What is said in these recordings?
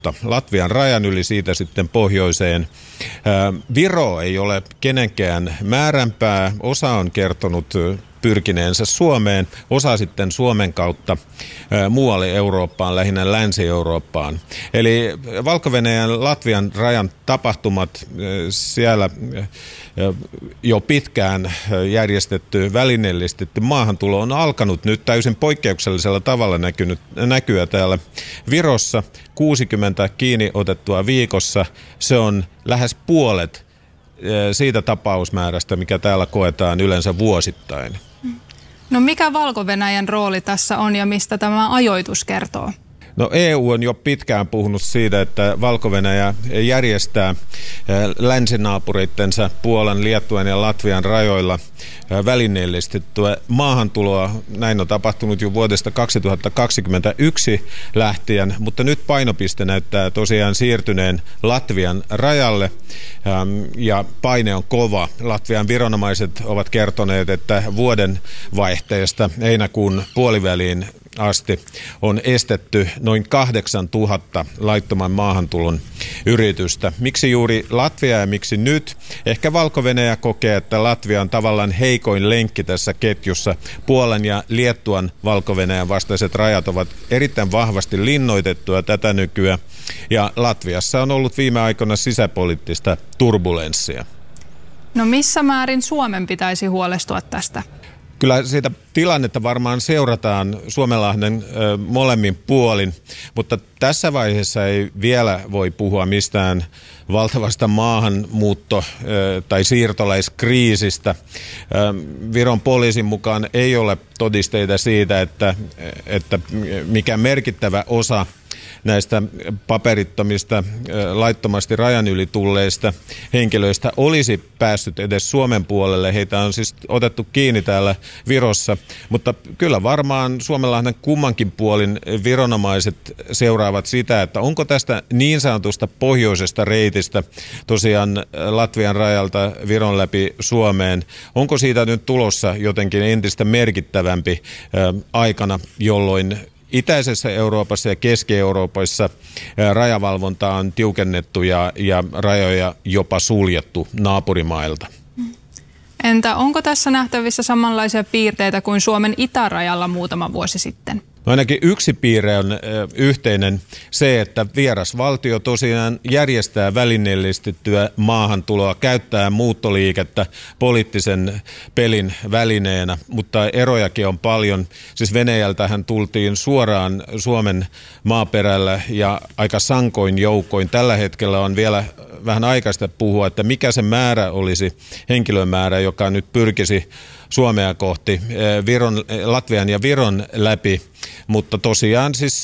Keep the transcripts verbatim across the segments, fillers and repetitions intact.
Latvian rajan yli siitä sitten pohjoiseen. Viro ei ole kenenkään määränpää. Osa on kertonut pyrkineensä Suomeen, osa sitten Suomen kautta muualle Eurooppaan, lähinnä Länsi-Eurooppaan. Eli Valko-Venäjän Latvian rajan tapahtumat, siellä jo pitkään järjestetty, välineellistetty maahantulo on alkanut nyt täysin poikkeuksellisella tavalla näkynyt, näkyä täällä Virossa. kuusikymmentä kiinni otettua viikossa, se on lähes puolet siitä tapausmäärästä, mikä täällä koetaan yleensä vuosittain. No mikä Valko-Venäjän rooli tässä on ja mistä tämä ajoitus kertoo? No E U on jo pitkään puhunut siitä, että Valko-Venäjä järjestää länsinaapureittensa Puolan, Liettuan ja Latvian rajoilla välineellistettyä maahantuloa. Näin on tapahtunut jo vuodesta kaksituhattakaksikymmentäyksi lähtien, mutta nyt painopiste näyttää tosiaan siirtyneen Latvian rajalle ja paine on kova. Latvian viranomaiset ovat kertoneet, että vuoden vaihteesta heinäkuun puoliväliin asti on estetty noin kahdeksantuhatta laittoman maahantulon yritystä. Miksi juuri Latvia ja miksi nyt? Ehkä Valko-Venäjä kokee, että Latvia on tavallaan heikoin lenkki tässä ketjussa. Puolan ja Liettuan Valko-Venäjän vastaiset rajat ovat erittäin vahvasti linnoitettuja tätä nykyään. Ja Latviassa on ollut viime aikoina sisäpoliittista turbulenssia. No missä määrin Suomen pitäisi huolestua tästä? Kyllä siitä tilannetta varmaan seurataan Suomenlahden ö, molemmin puolin, mutta tässä vaiheessa ei vielä voi puhua mistään valtavasta maahanmuutto- ö, tai siirtolaiskriisistä. Ö, Viron poliisin mukaan ei ole todisteita siitä, että, että mikä merkittävä osa näistä paperittomista, laittomasti rajan yli tulleista henkilöistä olisi päässyt edes Suomen puolelle. Heitä on siis otettu kiinni täällä Virossa, mutta kyllä varmaan Suomenlahden kummankin puolin viranomaiset seuraavat sitä, että onko tästä niin sanotusta pohjoisesta reitistä tosiaan Latvian rajalta Viron läpi Suomeen, onko siitä nyt tulossa jotenkin entistä merkittävämpi aikana, jolloin itäisessä Euroopassa ja Keski-Euroopassa rajavalvontaa on tiukennettu ja, ja rajoja jopa suljettu naapurimailta. Entä onko tässä nähtävissä samanlaisia piirteitä kuin Suomen itärajalla muutama vuosi sitten? No ainakin yksi piirre on ö, yhteinen se, että vieras valtio tosiaan järjestää välineellistettyä maahantuloa, käyttää muuttoliikettä poliittisen pelin välineenä, mutta erojakin on paljon. Siis Venäjältähän tultiin suoraan Suomen maaperällä ja aika sankoin joukoin. Tällä hetkellä on vielä vähän aikaista puhua, että mikä se määrä olisi, henkilömäärä, joka nyt pyrkisi Suomea kohti Viron, Latvian ja Viron läpi, mutta tosiaan siis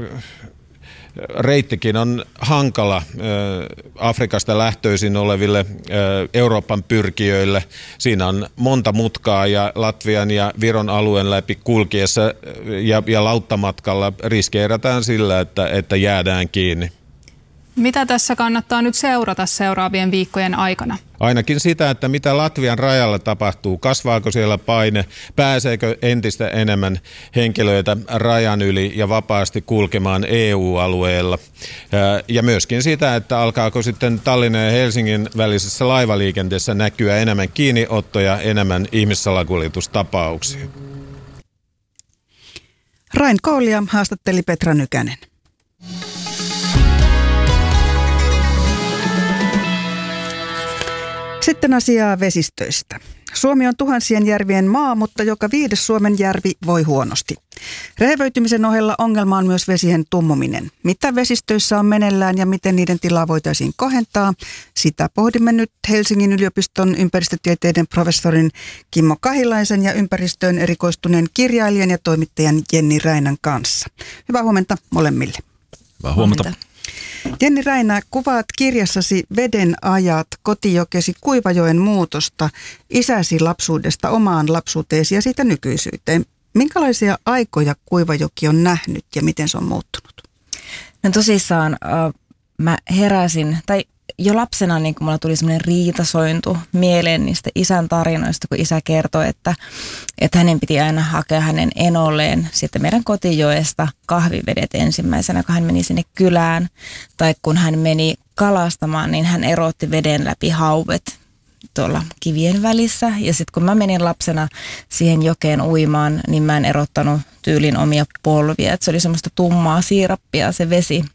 reittikin on hankala Afrikasta lähtöisin oleville Euroopan pyrkijöille. Siinä on monta mutkaa ja Latvian ja Viron alueen läpi kulkiessa ja, ja lauttamatkalla riskeerataan sillä, että, että jäädään kiinni. Mitä tässä kannattaa nyt seurata seuraavien viikkojen aikana? Ainakin sitä, että mitä Latvian rajalla tapahtuu, kasvaako siellä paine, pääseekö entistä enemmän henkilöitä rajan yli ja vapaasti kulkemaan E U-alueella. Ja myöskin sitä, että alkaako sitten Tallinnan ja Helsingin välisessä laivaliikenteessä näkyä enemmän kiinniottoja, enemmän ihmissalakuljetustapauksia. Rain Koolia haastatteli Petra Nykänen. Sitten asiaa vesistöistä. Suomi on tuhansien järvien maa, mutta joka viides Suomen järvi voi huonosti. Rehevöitymisen ohella ongelma on myös vesien tummuminen. Mitä vesistöissä on meneillään ja miten niiden tilaa voitaisiin kohentaa? Sitä pohdimme nyt Helsingin yliopiston ympäristötieteiden professorin Kimmo Kahilaisen ja ympäristöön erikoistuneen kirjailijan ja toimittajan Jenni Räinän kanssa. Hyvää huomenta molemmille. Hyvää huomenta. Jenni Räinä, kuvaat kirjassasi Veden ajat kotijokesi Kuivajoen muutosta isäsi lapsuudesta omaan lapsuuteesi ja siitä nykyisyyteen. Minkälaisia aikoja Kuivajoki on nähnyt ja miten se on muuttunut? No tosissaan äh, mä heräsin, tai jo lapsena niin kun mulla tuli semmoinen riitasointu mieleen niistä isän tarinoista, kun isä kertoi, että, että hänen piti aina hakea hänen enolleen sitten meidän kotijoesta kahvivedet ensimmäisenä, kun hän meni sinne kylään. Tai kun hän meni kalastamaan, niin hän erotti veden läpi hauet tuolla kivien välissä. Ja sitten kun mä menin lapsena siihen jokeen uimaan, niin mä en erottanut tyylin omia polvia. Et se oli semmoista tummaa siirappia se vesi.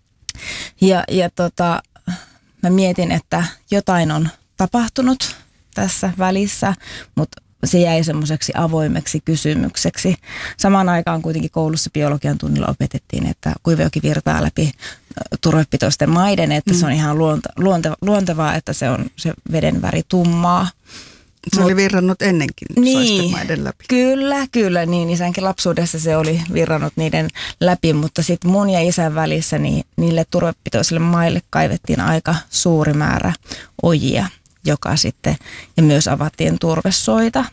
Ja, ja tota, mä mietin, että jotain on tapahtunut tässä välissä, mutta se jäi semmoiseksi avoimeksi kysymykseksi. Samaan aikaan kuitenkin koulussa biologian tunnilla opetettiin, että kuivajoki virtaa läpi turvepitoisten maiden, että mm. se on ihan luonte, luonte, luontevaa, että se on se veden väri tummaa. Se Mut, oli virrannut ennenkin niin, soisten maiden läpi. Kyllä, kyllä. Niin isänkin lapsuudessa se oli virrannut niiden läpi, mutta sitten mun ja isän välissä niin niille turvepitoisille maille kaivettiin aika suuri määrä ojia, joka sitten, ja myös avattiin turvesoita,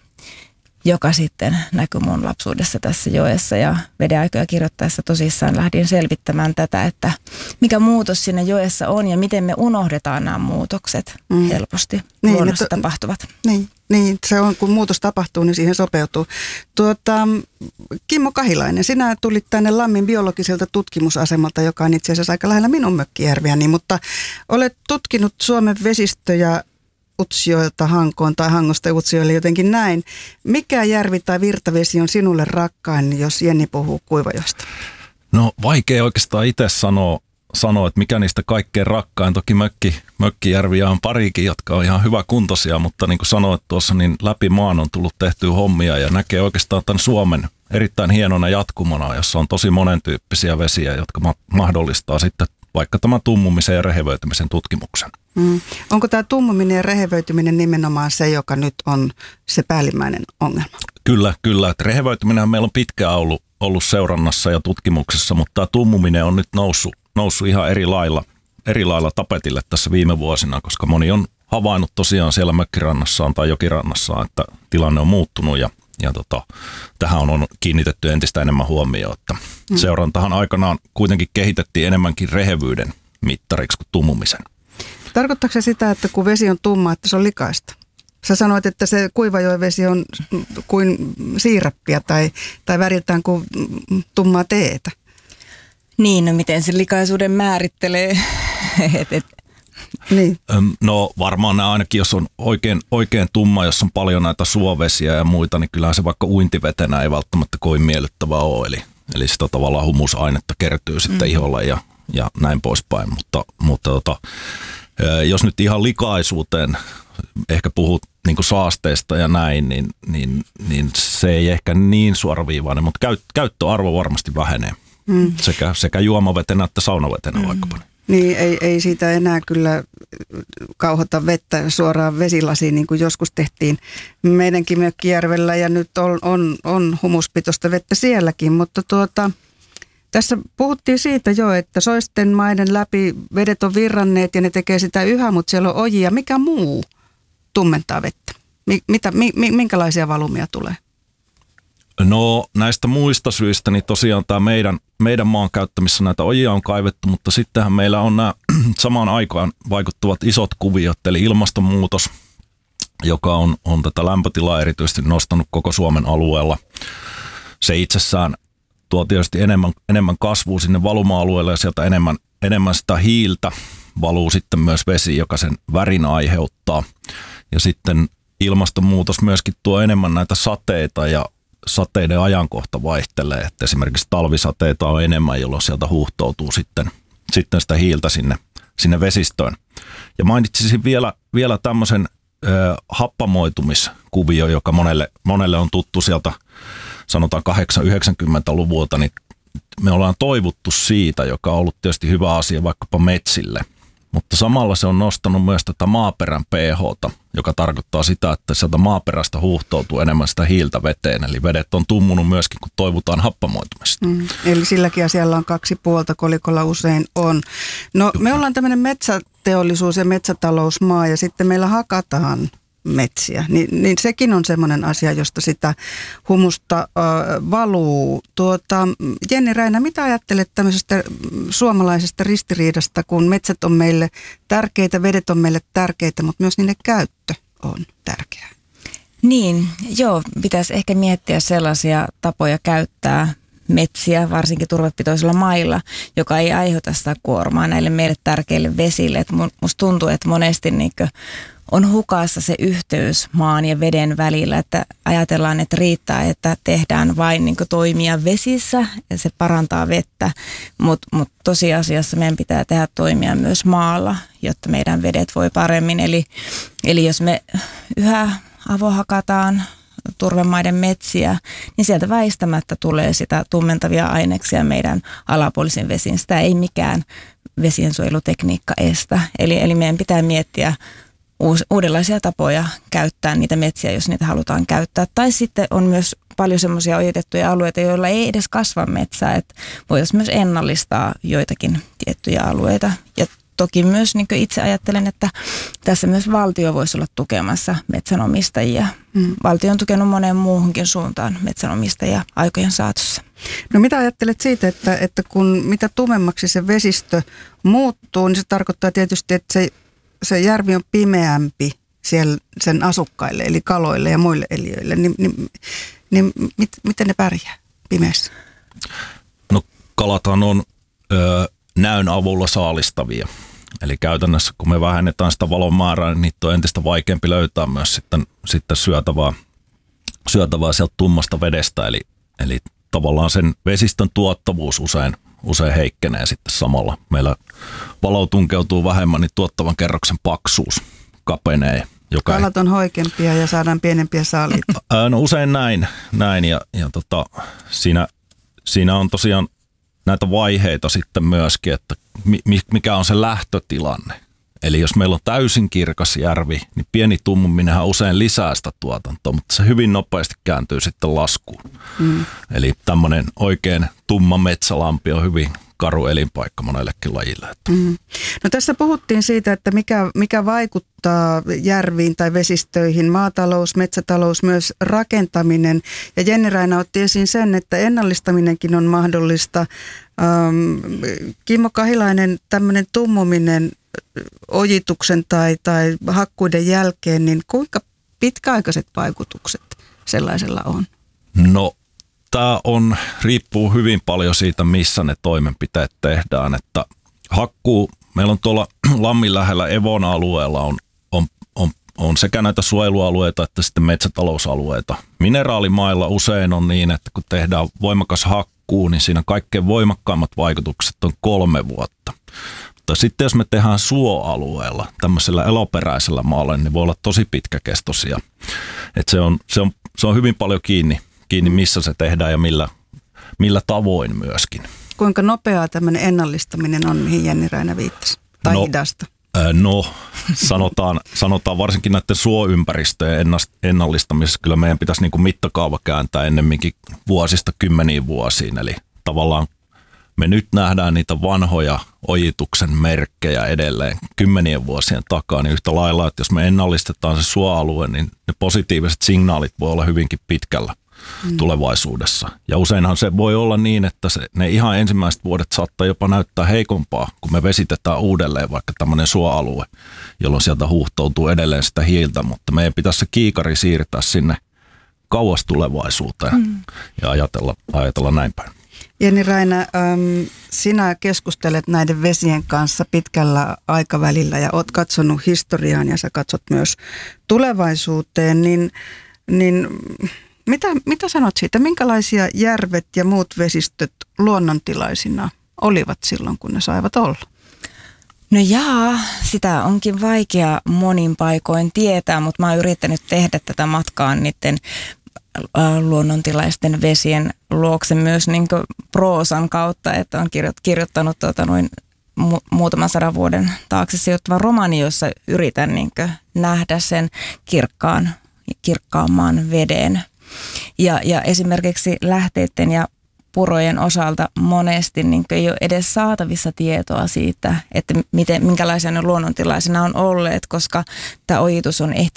joka sitten näkyi mun lapsuudessa tässä joessa. Ja vedenaikoja kirjoittaessa tosissaan lähdin selvittämään tätä, että mikä muutos siinä joessa on ja miten me unohdetaan nämä muutokset mm. helposti niin, luonnossa to, tapahtuvat. Niin, niin, se on, kun muutos tapahtuu, niin siihen sopeutuu. Tuota, Kimmo Kahilainen, sinä tulit tänne Lammin biologiselta tutkimusasemalta, joka on itse asiassa aika lähellä minun mökkijärviäni, mutta olet tutkinut Suomen vesistöjä Utsjoelta Hankoon tai Hangosta Utsjoelle jotenkin näin. Mikä järvi tai virtavesi on sinulle rakkain, jos Jenni puhuu Kuivajoesta? No vaikea oikeastaan itse sanoa, sanoa, että mikä niistä kaikkein rakkain. Toki mökki, mökkijärviä on parikin, jotka on ihan hyväkuntoisia, mutta niin kuin sanoit tuossa, niin läpi maan on tullut tehtyä hommia ja näkee oikeastaan tämän Suomen erittäin hienona jatkumona, jossa on tosi monentyyppisiä vesiä, jotka ma- mahdollistaa sitten vaikka tämän tummumisen ja rehevöitymisen tutkimuksen. Mm. Onko tämä tummuminen ja rehevöityminen nimenomaan se, joka nyt on se päällimmäinen ongelma? Kyllä, kyllä. Että rehevöityminen meillä on pitkään ollut, ollut seurannassa ja tutkimuksessa, mutta tämä tummuminen on nyt noussut, noussut ihan eri lailla, eri lailla tapetille tässä viime vuosina, koska moni on havainnut tosiaan siellä mökkirannassaan tai jokirannassaan, että tilanne on muuttunut ja, ja tota, tähän on kiinnitetty entistä enemmän huomioon. Että mm. Seurantahan aikanaan kuitenkin kehitettiin enemmänkin rehevyyden mittariksi kuin tummumisen. Tarkoittaako se sitä, että kun vesi on tumma, että se on likaista? Sä sanoit, että se Kuivajoen vesi on kuin siirappia tai, tai väriltään kuin tummaa teetä. Niin, no miten se likaisuuden määrittelee? et, et. Niin. No varmaan nämä ainakin, jos on oikein, oikein tumma, jos on paljon näitä suovesiä ja muita, niin kyllähän se vaikka uintivetenä ei välttämättä kovin miellyttävää ole. Eli, eli sitä tavallaan humusainetta kertyy sitten mm. iholle ja, ja näin poispäin. Mutta, mutta tota, jos nyt ihan likaisuuteen ehkä puhut niin kuin saasteista ja näin, niin, niin, niin se ei ehkä niin suoraviivainen, mutta käyt, käyttöarvo varmasti vähenee mm. sekä, sekä juomavetenä että saunavetenä mm. vaikkapa. Niin, ei, ei siitä enää kyllä kauhota vettä suoraan vesilasiin, niin kuin joskus tehtiin meidänkin mökkijärvellä, ja nyt on, on, on humuspitoista vettä sielläkin, mutta tuota, tässä puhuttiin siitä jo, että soisten maiden läpi vedet on virranneet ja ne tekee sitä yhä, mutta siellä on ojia. Mikä muu tummentaa vettä? Mitä, minkälaisia valumia tulee? No näistä muista syistä, niin tosiaan tämä meidän, meidän maan käyttämissä näitä ojia on kaivettu, mutta sittenhän meillä on nämä samaan aikaan vaikuttavat isot kuviot, eli ilmastonmuutos, joka on, on tätä lämpötilaa erityisesti nostanut koko Suomen alueella. Se itsessään tuo tietysti enemmän, enemmän kasvua sinne valuma-alueelle ja sieltä enemmän, enemmän sitä hiiltä valuu sitten myös vesi, joka sen värin aiheuttaa. Ja sitten ilmastonmuutos myöskin tuo enemmän näitä sateita ja sateiden ajankohta vaihtelee, että esimerkiksi talvisateita on enemmän, jolloin sieltä huuhtoutuu sitten, sitten sitä hiiltä sinne, sinne vesistöön. Ja mainitsisin vielä, vielä tämmöisen ö, happamoitumiskuvio, joka monelle, monelle on tuttu sieltä sanotaan kahdeksankymmentä-yhdeksänkymmentäluvulta, niin me ollaan toivuttu siitä, joka on ollut tietysti hyvä asia vaikkapa metsille. Mutta samalla se on nostanut myös tätä maaperän pH:ta, joka tarkoittaa sitä, että sieltä maaperästä huuhtoutuu enemmän sitä hiiltä veteen. Eli vedet on tummunut myöskin, kun toivutaan happamoitumista. Mm, eli silläkin asialla on kaksi puolta, kolikolla usein on. No me ollaan tämmöinen metsäteollisuus- ja metsätalousmaa ja sitten meillä hakataan metsiä, niin, niin sekin on semmoinen asia, josta sitä humusta äh, valuu. Tuota, Jenni Räinä, mitä ajattelet tämmöisestä suomalaisesta ristiriidasta, kun metsät on meille tärkeitä, vedet on meille tärkeitä, mutta myös niiden käyttö on tärkeää? Niin, joo, pitäisi ehkä miettiä sellaisia tapoja käyttää metsiä, varsinkin turvepitoisilla mailla, joka ei aiheuta sitä kuormaa näille meille tärkeille vesille. Et musta tuntuu, että monesti niinkö on hukassa se yhteys maan ja veden välillä, että ajatellaan, että riittää, että tehdään vain niinkö toimia vesissä ja se parantaa vettä, mutta mut tosiasiassa meidän pitää tehdä toimia myös maalla, jotta meidän vedet voi paremmin. Eli, eli jos me yhä avohakataan turvemaiden metsiä, niin sieltä väistämättä tulee sitä tummentavia aineksia meidän alapuolisiin vesiin. Sitä ei mikään vesiensuojelutekniikka estä. Eli, eli meidän pitää miettiä uus, uudenlaisia tapoja käyttää niitä metsiä, jos niitä halutaan käyttää. Tai sitten on myös paljon semmoisia ojitettuja alueita, joilla ei edes kasva metsää. Että voitaisiin myös ennallistaa joitakin tiettyjä alueita. Ja toki myös niin kuin itse ajattelen, että tässä myös valtio voisi olla tukemassa metsänomistajia. Mm. Valtio on tukenut moneen muuhunkin suuntaan metsänomistajia aikojen saatossa. No mitä ajattelet siitä, että, että kun mitä tummemmaksi se vesistö muuttuu, niin se tarkoittaa tietysti, että se, se järvi on pimeämpi siellä sen asukkaille, eli kaloille ja muille eliöille. Niin, niin, niin mit, miten ne pärjää pimeässä? No kalathan on ö, näön avulla saalistavia. Eli käytännössä, kun me vähennetään sitä valon määrää, niin niitä on entistä vaikeampi löytää myös sitten, sitten syötävää, syötävää sieltä tummasta vedestä. Eli, eli tavallaan sen vesistön tuottavuus usein, usein heikkenee sitten samalla. Meillä valo tunkeutuu vähemmän, niin tuottavan kerroksen paksuus kapenee. Joka Kalat on hoikempia ja saadaan pienempiä saaliita. No usein näin, näin ja, ja tota, siinä, siinä on tosiaan näitä vaiheita sitten myöskin, että mikä on se lähtötilanne. Eli jos meillä on täysin kirkas järvi, niin pieni tummuminenhan usein lisää sitä tuotantoa, mutta se hyvin nopeasti kääntyy sitten laskuun. Mm. Eli tämmöinen oikein tumma metsälampi on hyvin karu elinpaikka monellekin lajille. Mm. No tässä puhuttiin siitä, että mikä, mikä vaikuttaa järviin tai vesistöihin, maatalous, metsätalous, myös rakentaminen. Ja Jenni Räinä otti esiin sen, että ennallistaminenkin on mahdollista. Ähm, Kimmo Kahilainen, tämmöinen tummuminen ojituksen tai, tai hakkuiden jälkeen, niin kuinka pitkäaikaiset vaikutukset sellaisella on? No tämä on, riippuu hyvin paljon siitä, missä ne toimenpiteet tehdään, että hakkuu, meillä on tuolla Lammin lähellä Evon alueella on, on, on, on sekä näitä suojelualueita että sitten metsätalousalueita. Mineraalimailla usein on niin, että kun tehdään voimakas hakkuu, niin siinä kaikkein voimakkaimmat vaikutukset on kolme vuotta. Mutta sitten jos me tehdään suoalueella, tämmöisellä eloperäisellä maalla, niin ne voi olla tosi pitkäkestoisia. Et se, on, se, on, se on hyvin paljon kiinni. kiinni, missä se tehdään ja millä, millä tavoin myöskin. Kuinka nopeaa tämmöinen ennallistaminen on, mihin Jenni Räinä viittasi? Tai no, hidasta? Äh, no, sanotaan, sanotaan varsinkin näiden suoympäristöjen ennallistamisessa kyllä meidän pitäisi niin kuin mittakaava kääntää ennemminkin vuosista kymmeniin vuosiin. Eli tavallaan me nyt nähdään niitä vanhoja ojituksen merkkejä edelleen kymmenien vuosien takaa, niin yhtä lailla, että jos me ennallistetaan se suoalue, niin ne positiiviset signaalit voi olla hyvinkin pitkällä mm. tulevaisuudessa. Ja useinhan se voi olla niin, että se, ne ihan ensimmäiset vuodet saattaa jopa näyttää heikompaa, kun me vesitetään uudelleen vaikka tämmöinen suoalue, jolloin sieltä huuhtoutuu edelleen sitä hiiltä, mutta meidän pitäisi se kiikari siirtää sinne kauas tulevaisuuteen mm. ja ajatella, ajatella näin päin. Jenni Räinä, sinä keskustelet näiden vesien kanssa pitkällä aikavälillä ja olet katsonut historiaan ja sä katsot myös tulevaisuuteen, niin, niin mitä, mitä sanot siitä? Minkälaisia järvet ja muut vesistöt luonnontilaisina olivat silloin, kun ne saivat olla? No jaa, sitä onkin vaikea monin paikoin tietää, mutta mä oon yrittänyt tehdä tätä matkaa niiden luonnontilaisten vesien luokse myös niin kuin proosan kautta, että on kirjoittanut tuota noin mu- muutaman sadan vuoden taakse sijoittavan romani, jossa yritän niin kuin nähdä sen kirkkaan, kirkkaamman veden. Ja, ja esimerkiksi lähteiden ja purojen osalta monesti niin kuin ei ole edes saatavissa tietoa siitä, että miten, minkälaisia ne luonnontilaisina on olleet, koska tämä ojitus on ehtinyt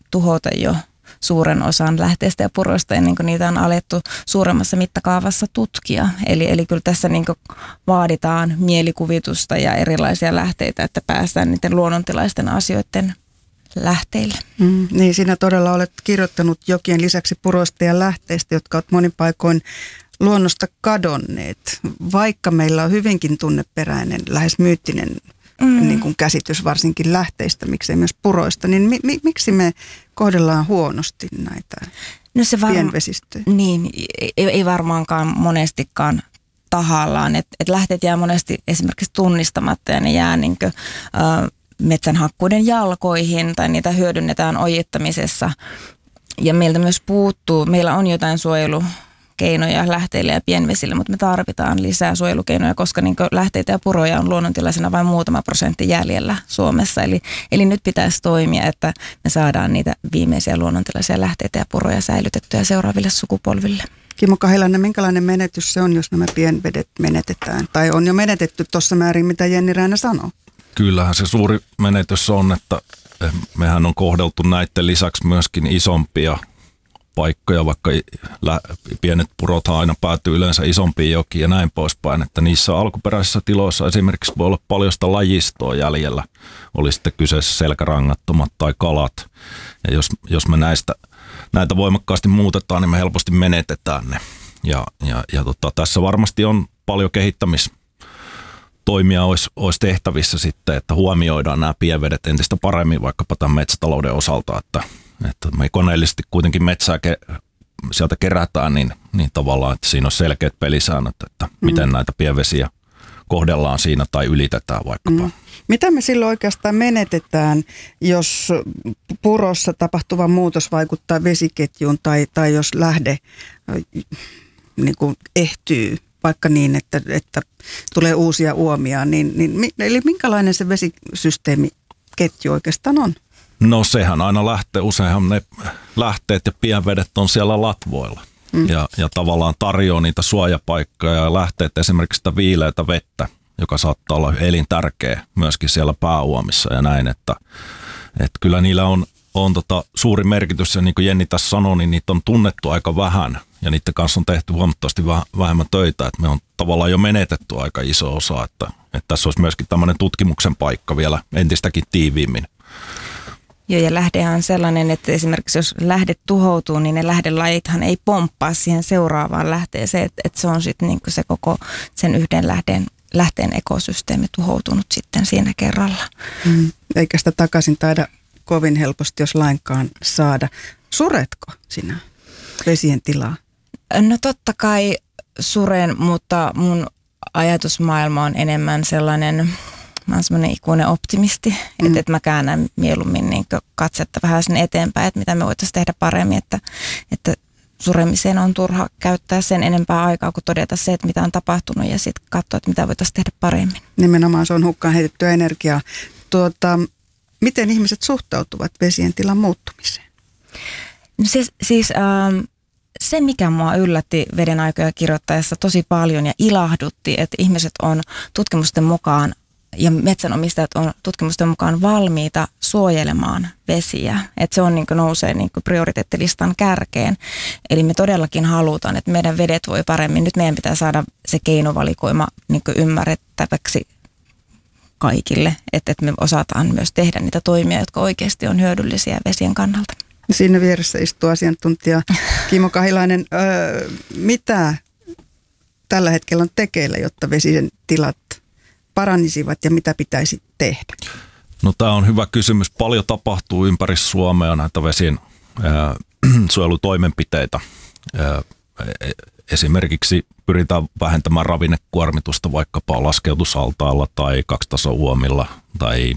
tuhota jo suuren osan lähteistä ja puroista ennen kuin niitä on alettu suuremmassa mittakaavassa tutkia. Eli, eli kyllä tässä niin kuin vaaditaan mielikuvitusta ja erilaisia lähteitä, että päästään niiden luonnontilaisten asioiden lähteille. Mm, niin, sinä todella olet kirjoittanut jokien lisäksi puroista ja lähteistä, jotka ovat monin paikoin luonnosta kadonneet, vaikka meillä on hyvinkin tunneperäinen, lähes myyttinen mm. niin kuin käsitys varsinkin lähteistä, miksei myös puroista, niin mi- mi- miksi me kohdellaan huonosti näitä no se varma, pienvesistöjä? Niin, ei, ei varmaankaan monestikaan tahallaan, että et lähteet jää monesti esimerkiksi tunnistamatta ja ne jää niin kuin, äh, metsänhakkuiden jalkoihin tai niitä hyödynnetään ojittamisessa ja meiltä myös puuttuu, meillä on jotain suojelukeinoja lähteille ja pienvesille, mutta me tarvitaan lisää suojelukeinoja, koska niin lähteitä ja puroja on luonnontilaisena vain muutama prosentti jäljellä Suomessa. Eli, eli nyt pitäisi toimia, että me saadaan niitä viimeisiä luonnontilaisia lähteitä ja puroja säilytettyä seuraaville sukupolville. Kimmo Kahilainen, minkälainen menetys se on, jos nämä pienvedet menetetään? Tai on jo menetetty tuossa määrin, mitä Jenni Räinä sanoo? Kyllähän se suuri menetys on, että mehän on kohdeltu näiden lisäksi myöskin isompia paikkoja, vaikka pienet purothan aina päätyy yleensä isompiin jokiin ja näin poispäin, että niissä alkuperäisissä tiloissa esimerkiksi voi olla paljon sitä lajistoa jäljellä, oli sitten kyseessä selkärangattomat tai kalat, ja jos, jos me näistä, näitä voimakkaasti muutetaan, niin me helposti menetetään ne, ja, ja, ja tota, tässä varmasti on paljon kehittämis toimia olisi, olisi tehtävissä sitten, että huomioidaan nämä pienvedet entistä paremmin vaikkapa tämän metsätalouden osalta, että, että me koneellisesti kuitenkin metsää ke, sieltä kerätään, niin, niin tavallaan, että siinä on selkeät pelisäännöt, että mm. miten näitä pienvesiä kohdellaan siinä tai ylitetään vaikkapa. Mm. Mitä me silloin oikeastaan menetetään, jos purossa tapahtuva muutos vaikuttaa vesiketjuun tai, tai jos lähde niin kuin ehtyy? Vaikka niin, että, että tulee uusia uomia, niin, niin eli minkälainen se vesisysteemiketju oikeastaan on? No sehän aina lähtee, useinhan ne lähteet ja pienvedet on siellä latvoilla mm. ja, ja tavallaan tarjoaa niitä suojapaikkoja ja lähteet esimerkiksi sitä viileätä vettä, joka saattaa olla elintärkeä myöskin siellä pääuomissa ja näin, että, että kyllä niillä on, on tota suuri merkitys ja niin kuin Jenni tässä sanoi, niin niitä on tunnettu aika vähän. Ja niiden kanssa on tehty huomattavasti vähemmän töitä, että me on tavallaan jo menetetty aika iso osa, että, että tässä olisi myöskin tämmöinen tutkimuksen paikka vielä entistäkin tiiviimmin. Joo, ja lähdehän on sellainen, että esimerkiksi jos lähde tuhoutuu, niin ne lähdelajithan ei pomppaa siihen seuraavaan lähteeseen, että, että se on sitten niin kuin se koko sen yhden lähteen, lähteen ekosysteemi tuhoutunut sitten siinä kerralla. Mm. Eikä sitä takaisin taida kovin helposti, jos lainkaan saada. Suretko sinä vesien tilaa? No totta kai suren, mutta mun ajatusmaailma on enemmän sellainen, mä oon semmoinen ikuinen optimisti, mm. että, että mä käännän mieluummin niin katsetta vähän sinne eteenpäin, että mitä me voitaisiin tehdä paremmin, että, että suremiseen on turha käyttää sen enempää aikaa kuin todeta se, että mitä on tapahtunut ja sitten katsoa, että mitä voitaisiin tehdä paremmin. Nimenomaan se on hukkaan heitettyä energiaa. Tuota, miten ihmiset suhtautuvat vesien tilan muuttumiseen? No siis, siis ähm, se, mikä mua yllätti veden aikoja kirjoittaessa tosi paljon ja ilahdutti, että ihmiset on tutkimusten mukaan ja metsänomistajat on tutkimusten mukaan valmiita suojelemaan vesiä. Että se on niin kuin nousee niin kuin prioriteettilistan kärkeen. Eli me todellakin halutaan, että meidän vedet voi paremmin. Nyt meidän pitää saada se keinovalikoima niin kuin ymmärrettäväksi kaikille, että, että me osataan myös tehdä niitä toimia, jotka oikeasti on hyödyllisiä vesien kannalta. Siinä vieressä istuu asiantuntija Kimmo Kahilainen. Öö, mitä tällä hetkellä on tekeillä, jotta vesien tilat paranisivat ja mitä pitäisi tehdä? No tämä on hyvä kysymys. Paljon tapahtuu ympäri Suomea näitä vesien ää, suojelutoimenpiteitä. Ää, esimerkiksi pyritään vähentämään ravinnekuormitusta vaikkapa laskeutusaltaalla tai kaksitasouomilla tai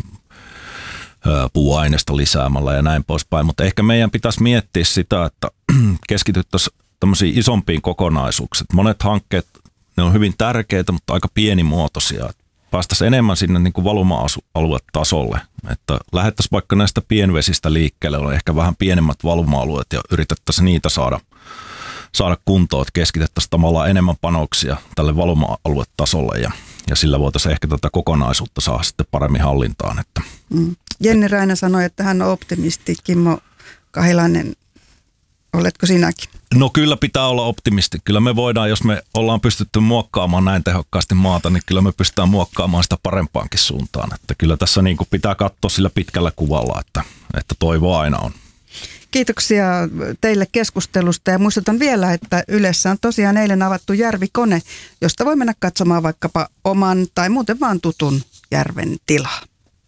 puuaineesta lisäämällä ja näin poispäin, mutta ehkä meidän pitäisi miettiä sitä, että keskityttäisiin tämmöisiin isompiin kokonaisuuksiin. Monet hankkeet, ne on hyvin tärkeitä, mutta aika pienimuotoisia. Päästäisiin enemmän sinne niin kuin valuma-aluetasolle, että lähdettäisiin vaikka näistä pienvesistä liikkeelle, on ehkä vähän pienemmät valuma-alueet ja yritettäisiin niitä saada, saada kuntoon, että keskitettäisiin tavallaan enemmän panoksia tälle valuma-aluetasolle ja, ja sillä voitaisiin ehkä tätä kokonaisuutta saada sitten paremmin hallintaan. Että mm. Jenni Räinä sanoi, että hän on optimisti. Kimmo Kahilainen, oletko sinäkin? No kyllä pitää olla optimisti. Kyllä me voidaan, jos me ollaan pystytty muokkaamaan näin tehokkaasti maata, niin kyllä me pystytään muokkaamaan sitä parempaankin suuntaan. Että kyllä tässä niin kuin pitää katsoa sillä pitkällä kuvalla, että, että toivo aina on. Kiitoksia teille keskustelusta ja muistutan vielä, että Ylessä on tosiaan eilen avattu järvikone, josta voi mennä katsomaan vaikkapa oman tai muuten vaan tutun järven tilaa.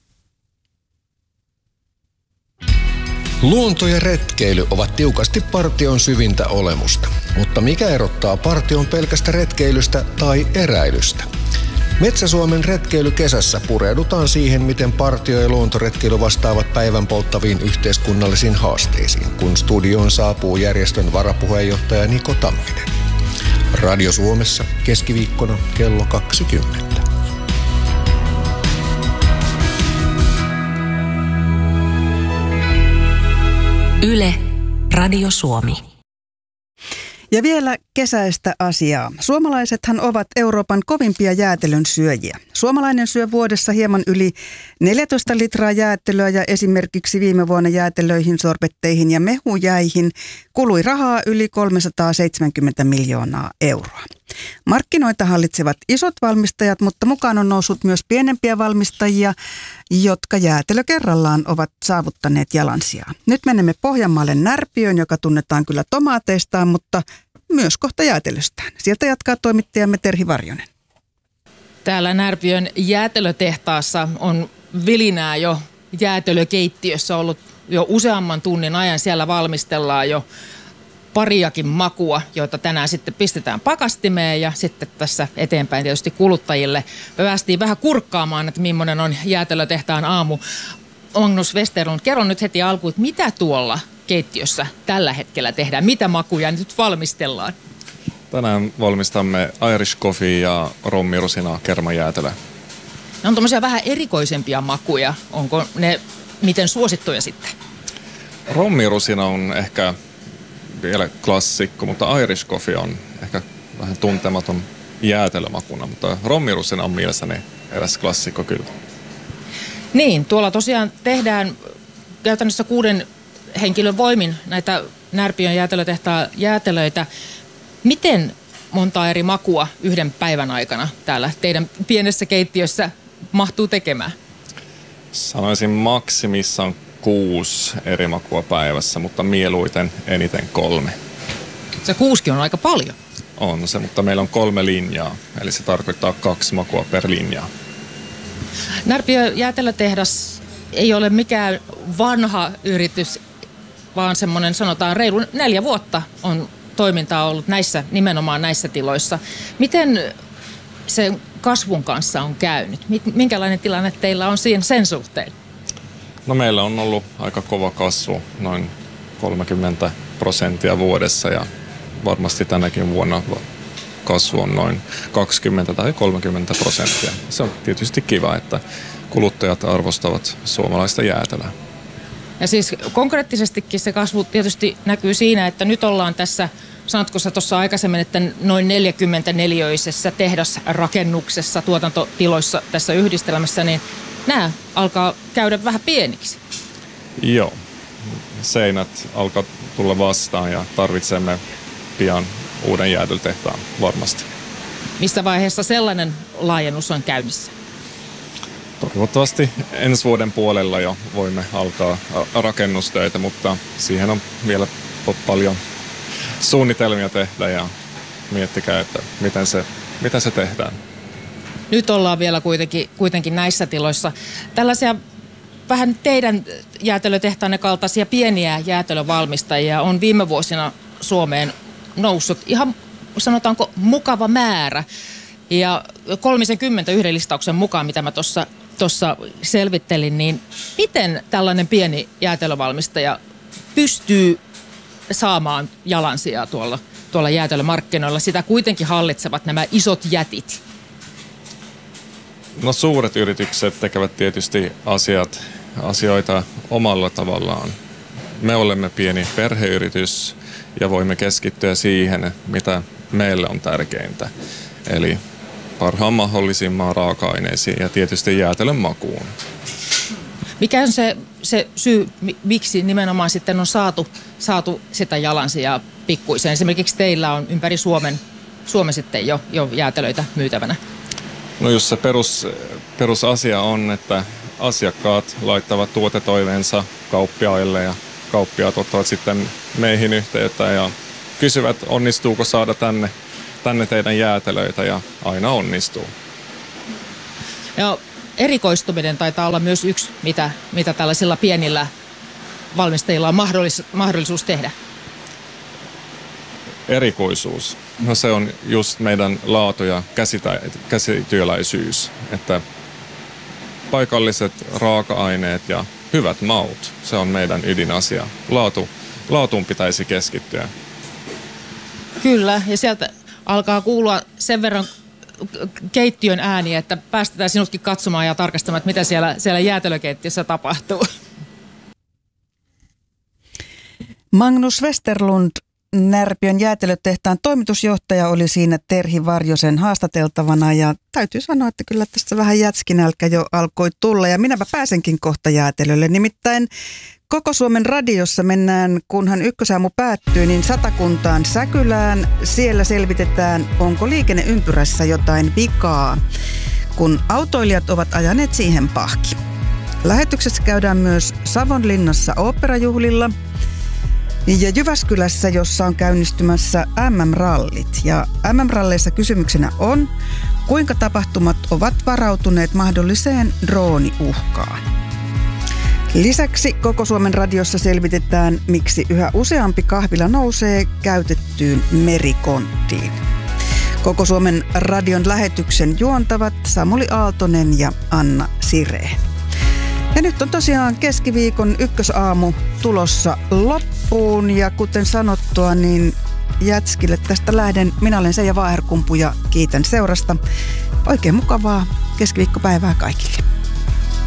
Luonto ja retkeily ovat tiukasti partion syvintä olemusta. Mutta mikä erottaa partion pelkästä retkeilystä tai eräilystä? Metsä-Suomen retkeilykesässä pureudutaan siihen, miten partio- ja luontoretkeily vastaavat päivän polttaviin yhteiskunnallisiin haasteisiin, kun studioon saapuu järjestön varapuheenjohtaja Niko Tamminen. Radio Suomessa keskiviikkona kello kaksikymmentä. Yle, Radio Suomi. Ja vielä kesäistä asiaa. Suomalaisethan ovat Euroopan kovimpia jäätelön syöjiä. Suomalainen syö vuodessa hieman yli neljätoista litraa jäätelöä ja esimerkiksi viime vuonna jäätelöihin, sorbetteihin ja mehujäihin kului rahaa yli kolmesataaseitsemänkymmentä miljoonaa euroa. Markkinoita hallitsevat isot valmistajat, mutta mukaan on noussut myös pienempiä valmistajia, jotka jäätelö kerrallaan ovat saavuttaneet jalansijaa. Nyt menemme Pohjanmaalle Närpiöön, joka tunnetaan kyllä tomaateistaan, mutta myös kohta jäätelöstään. Sieltä jatkaa toimittajamme Terhi Varjonen. Täällä Närpiön jäätelötehtaassa on vilinää jo jäätelökeittiössä ollut jo useamman tunnin ajan. Siellä valmistellaan jo pariakin makua, joita tänään sitten pistetään pakastimeen ja sitten tässä eteenpäin tietysti kuluttajille. Me päästiin vähän kurkkaamaan, että millainen on jäätelötehtaan aamu. Magnus Westerlund, kerro nyt heti alkuun, että mitä tuolla keittiössä tällä hetkellä tehdään? Mitä makuja nyt valmistellaan? Tänään valmistamme Irish Coffee ja rommirusina kermajäätelö. Ne on tommosia vähän erikoisempia makuja. Onko ne miten suosittuja sitten? Rommirusina on ehkä vielä klassikko, mutta Irish Coffee on ehkä vähän tuntematon jäätelömakuna, mutta rommirusina on mielestäni eräs klassikko kyllä. Niin, tuolla tosiaan tehdään käytännössä kuuden henkilön voimin näitä Närpiön jäätelötehtaan jäätelöitä. Miten monta eri makua yhden päivän aikana täällä teidän pienessä keittiössä mahtuu tekemään? Sanoisin maksimissaan kuusi eri makua päivässä, mutta mieluiten eniten kolme. Se kuusikin on aika paljon. On se, mutta meillä on kolme linjaa, eli se tarkoittaa kaksi makua per linjaa. Närpiön jäätelötehdas ei ole mikään vanha yritys, vaan semmoinen sanotaan reilu neljä vuotta on toimintaa ollut näissä, nimenomaan näissä tiloissa. Miten se kasvun kanssa on käynyt? Minkälainen tilanne teillä on siinä sen suhteen? No meillä on ollut aika kova kasvu, noin kolmekymmentä prosenttia vuodessa ja varmasti tänäkin vuonna kasvu on noin kaksikymmentä tai kolmekymmentä prosenttia. Se on tietysti kiva, että kuluttajat arvostavat suomalaista jäätelöä. Ja siis konkreettisestikin se kasvu tietysti näkyy siinä, että nyt ollaan tässä, sanotko sä tuossa aikaisemmin, että noin neljäkymmentä-neliöisessä tehdasrakennuksessa, tuotantotiloissa tässä yhdistelmässä, niin nämä alkaa käydä vähän pieniksi. Joo, seinät alkaa tulla vastaan ja tarvitsemme pian uuden jäätelötehtaan varmasti. Missä vaiheessa sellainen laajennus on käynnissä? Toivottavasti ensi vuoden puolella jo voimme alkaa rakennustöitä, mutta siihen on vielä paljon suunnitelmia tehdä ja miettikää, että miten se, miten se tehdään. Nyt ollaan vielä kuitenkin, kuitenkin näissä tiloissa. Tällaisia vähän teidän jäätelötehtaanne kaltaisia pieniä jäätelövalmistajia on viime vuosina Suomeen noussut ihan sanotaanko mukava määrä. Ja kolmekymmentä yhden listauksen mukaan, mitä mä tuossa tuossa selvittelin, niin miten tällainen pieni jäätelövalmistaja pystyy saamaan jalansijaa tuolla, tuolla jäätelömarkkinoilla? Sitä kuitenkin hallitsevat nämä isot jätit. No suuret yritykset tekevät tietysti asiat, asioita omalla tavallaan. Me olemme pieni perheyritys ja voimme keskittyä siihen, mitä meille on tärkeintä. Eli parhaan mahdollisimman raaka-aineisiin ja tietysti jäätelön makuun. Mikä on se, se syy, miksi nimenomaan sitten on saatu, saatu sitä jalansijaa pikkuisen? Esimerkiksi teillä on ympäri Suomen, Suomen sitten jo, jo jäätelöitä myytävänä. No jos se perus, perusasia on, että asiakkaat laittavat tuotetoiveensa kauppiaille ja kauppiaat ottavat sitten meihin yhteyttä ja kysyvät, onnistuuko saada tänne, tänne teidän jäätelöitä, ja aina onnistuu. Ja erikoistuminen taitaa olla myös yksi, mitä, mitä tällaisilla pienillä valmistajilla on mahdollis, mahdollisuus tehdä. Erikoisuus. No se on just meidän laatu- ja käsitä, käsityöläisyys, että paikalliset raaka-aineet ja hyvät maut, se on meidän ydinasia. Laatu, laatuun pitäisi keskittyä. Kyllä, ja sieltä alkaa kuulua sen verran keittiön ääni, että päästetään sinutkin katsomaan ja tarkastamaan, että mitä siellä, siellä jäätelökeittiössä tapahtuu. Magnus Westerlund, Närpiön jäätelötehtaan toimitusjohtaja, oli siinä Terhi Varjosen haastateltavana, ja täytyy sanoa, että kyllä tästä vähän jätskinälkä jo alkoi tulla, ja minäpä pääsenkin kohta jäätelölle. Nimittäin Koko Suomen radiossa mennään, kunhan Ykkösaamu päättyy, niin Satakuntaan Säkylään. Siellä selvitetään, onko liikenneympyrässä jotain vikaa, kun autoilijat ovat ajaneet siihen pahki. Lähetyksessä käydään myös Savonlinnassa oopperajuhlilla ja Jyväskylässä, jossa on käynnistymässä M M-rallit. Ja M M-ralleissa kysymyksenä on, kuinka tapahtumat ovat varautuneet mahdolliseen drooniuhkaan. Lisäksi Koko Suomen radiossa selvitetään, miksi yhä useampi kahvila nousee käytettyyn merikonttiin. Koko Suomen radion lähetyksen juontavat Samuli Aaltonen ja Anna Sireen. Ja nyt on tosiaan keskiviikon Ykkösaamu tulossa loppuun, ja kuten sanottua, niin jätskille tästä lähden. Minä olen Seija Vaaherkumpu ja kiitän seurasta. Oikein mukavaa keskiviikkopäivää kaikille.